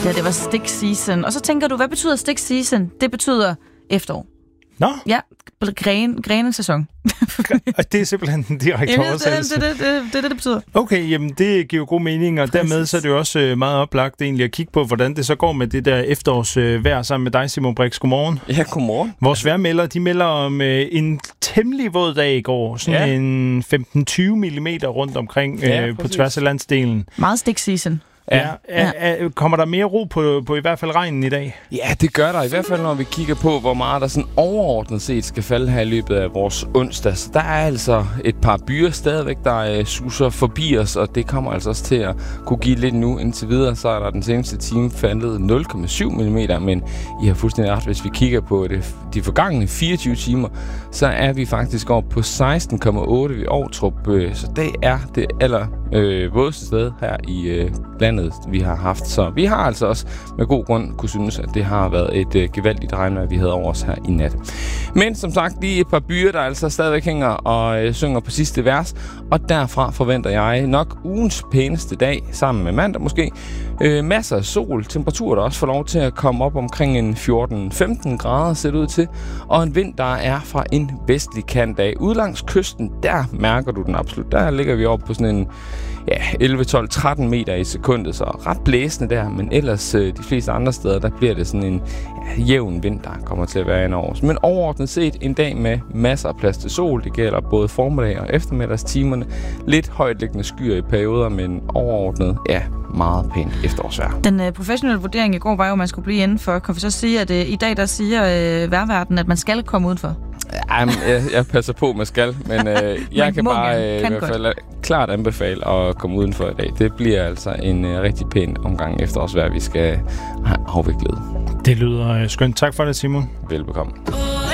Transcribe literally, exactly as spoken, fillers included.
Ja, det var stick season. Og så tænker du, hvad betyder stick season? Det betyder efterår. Nå? Ja, gren, grenesæson. Og det er simpelthen den direkte oversættelse. Det er det, det, det, det, det betyder. Okay, jamen det giver jo god mening, og Præcis. Dermed så er det jo også meget oplagt egentlig at kigge på, hvordan det så går med det der efterårsvejr sammen med dig, Simon Brix. Godmorgen. Ja, godmorgen. Vores vejrmelder, de melder om øh, en temmelig våd dag i går. Sådan ja. en femten til tyve millimeter rundt omkring ja, øh, på tværs af landsdelen. Meget stick season. Ja, ja. Er, er, kommer der mere ro på, på i hvert fald regnen i dag? Ja, det gør der i hvert fald, når vi kigger på, hvor meget der sådan overordnet set skal falde her i løbet af vores onsdag. Så der er altså et par byer stadigvæk, der uh, suser forbi os, og det kommer altså også til at kunne give lidt nu. Indtil videre, så er der den seneste time faldet nul komma syv millimeter, men I har fuldstændig ret, hvis vi kigger på det, de forgangne fireogtyve timer, så er vi faktisk oppe på seksten komma otte ved Ovtrup. Så det er det aller øh, vådeste sted her i øh, landet, vi har haft. Så vi har altså også med god grund kunne synes, at det har været et øh, gevaldigt regnvejr, vi havde over os her i nat. Men som sagt, lige et par byer, der altså stadigvæk hænger og øh, synger på sidste vers, og derfra forventer jeg nok ugens pæneste dag, sammen med mandag måske. Øh, masser af sol, temperaturer der også får lov til at komme op omkring en fjorten femten grader, ser det ud til, og en vind, der er fra en vestlig kant af. Ude langs kysten, der mærker du den absolut. Der ligger vi oppe på sådan en ja, elleve, tolv, tretten meter i sekundet, så ret blæsende der, men ellers øh, de fleste andre steder, der bliver det sådan en ja, jævn vind, der kommer til at være ind over os. Men overordnet set en dag med masser af plads til sol. Det gælder både formiddag og eftermiddagstimerne. Lidt højtliggende skyer i perioder, men overordnet, ja, meget pænt efterårsvejr. Den øh, professionelle vurdering i går var jo, at man skulle blive indenfor. Kan vi så sige, at øh, i dag der siger øh, vejrverdenen, at man skal komme udenfor? Jamen, jeg, jeg passer på, man skal, men øh, jeg kan bare øh, kan i hvert fald klart anbefale at komme udenfor i dag. Det bliver altså en øh, rigtig pæn omgang efterårsvejr, vi skal have afviklet. Det lyder øh, skønt. Tak for det, Simon. Velbekomme.